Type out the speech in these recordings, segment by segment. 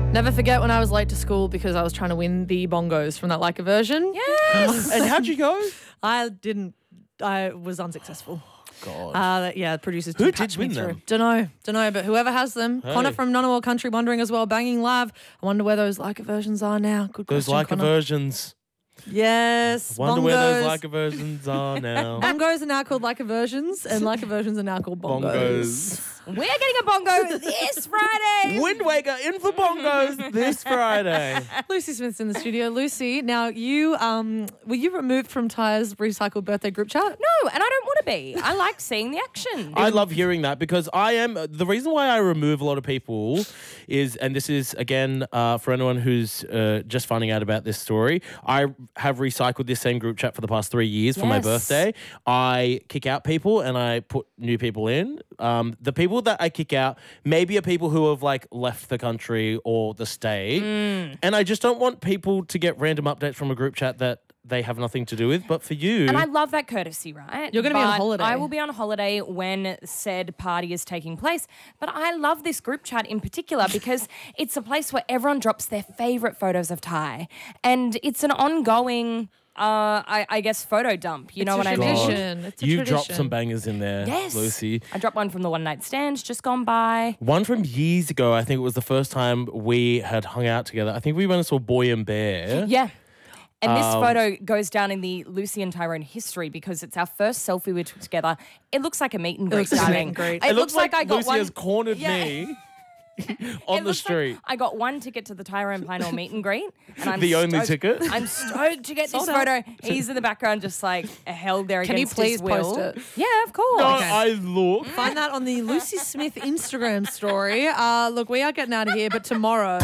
Never forget when I was late to school because I was trying to win the bongos from that Like a version. Yes. And how'd you go? I was unsuccessful. God. The producers Who did did patch me win through. them? Don't know, but whoever has them. Hey. Connor from Ngunnawal Country wondering as well, banging live. I wonder where those Like a versions are now. Good Those question, like Connor. versions. Yes, Wonder bongos. where those like versions are now. Bongos are now called Like a versions, and Like a versions are now called bongos. We're getting a bongo this Friday. Wind Waker in for bongos this Friday. Lucy Smith's in the studio. Lucy, now you were you removed from Ty's recycled birthday group chat? No, and I don't want to be. I like seeing the action. I love hearing that because the reason why I remove a lot of people is, and this is again for anyone who's just finding out about this story, I have recycled this same group chat for the past 3 years for my Yes. birthday. I kick out people and I put new people in. The people that I kick out maybe are people who have like left the country or the state. And I just don't want people to get random updates from a group chat that they have nothing to do with. But for you... And I love that courtesy, right? You're gonna be on But holiday. I will be on holiday when said party is taking place. But I love this group chat in particular because it's a place where everyone drops their favourite photos of Ty. And it's an ongoing... I guess photo dump. You know what I mean? Tradition. It's a You've tradition. dropped some bangers in there, Yes. Lucy. I dropped one from the one night stands just gone by. One from years ago, I think it was the first time we had hung out together. I think we went and saw Boy and Bear. Yeah. And this photo goes down in the Lucy and Tyrone history because it's our first selfie we took together. It looks like a meet and greet, looks like a meet darling. and greet. It looks like I got Lucy one. has cornered Yeah. me It on the looks like street. I got one ticket to the Tyrone Pinehall meet and greet. And I'm The only stoked- ticket? I'm stoked to get this Sold out. photo. He's in the background just like held there Can you against please his will. post it? Yeah, of course. No, Okay. I look. Find that on the Lucy Smith Instagram story. Look, we are getting out of here, but tomorrow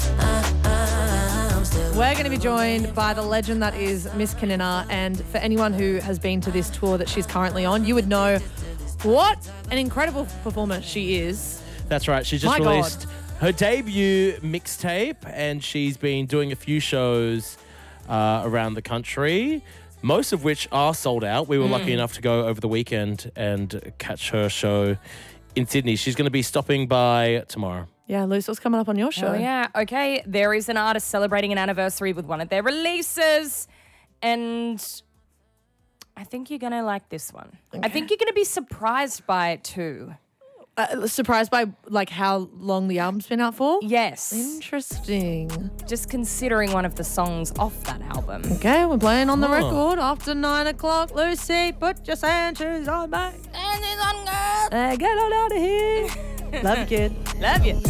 we're going to be joined by the legend that is Miss Kanina. And for anyone who has been to this tour that she's currently on, you would know what an incredible performer she is. That's right. She just My God. released her debut mixtape and she's been doing a few shows around the country, most of which are sold out. We were lucky enough to go over the weekend and catch her show in Sydney. She's going to be stopping by tomorrow. Yeah, Luce, what's coming up on your show? Oh, yeah. Okay. There is an artist celebrating an anniversary with one of their releases. And I think you're going to like this one. I think you're going to be surprised by it too. Surprised by like how long the album's been out for? Yes. Interesting. Just considering one of the songs off that album. Okay, we're playing on the Oh. record after 9 o'clock. Lucy, put your sand shoes on, mate. And it's on, girl. Get on out of here. Love you, kid. Love you.